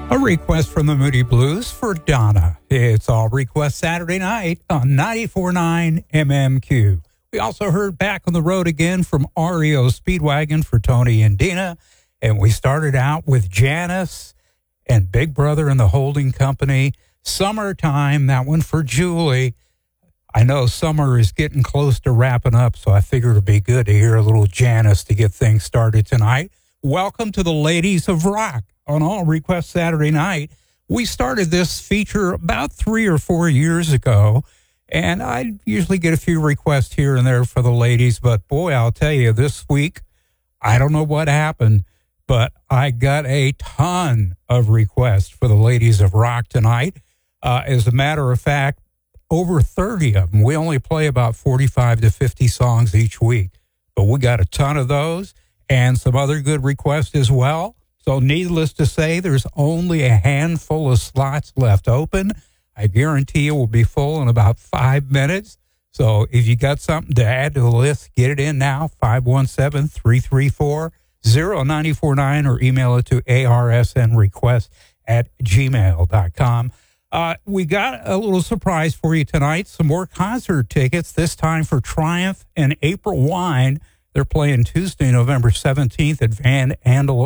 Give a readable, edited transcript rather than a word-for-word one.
A request from the Moody Blues for Donna. It's All Request Saturday night on 94.9 MMQ. We also heard Back on the Road Again from REO Speedwagon for Tony and Dina. And we started out with Janice and Big Brother and the Holding Company. Summertime, that one for Julie. I know summer is getting close to wrapping up, so I figured it'd be good to hear a little Janice to get things started tonight. Welcome to the Ladies of Rock on All Request Saturday night. We started this feature about 3 or 4 years ago, and I usually get a few requests here and there for the ladies, but boy, I'll tell you, this week, I don't know what happened, but I got a ton of requests for the Ladies of Rock tonight. As a matter of fact, over 30 of them. We only play about 45 to 50 songs each week, but we got a ton of those and some other good requests as well. So needless to say, there's only a handful of slots left open. I guarantee you will be full in about 5 minutes. So if you got something to add to the list, get it in now, 517-334-0949, or email it to arsnrequest@gmail.com. We got a little surprise for you tonight. Some more concert tickets, this time for Triumph and April Wine. They're playing Tuesday, November 17th at Van Andel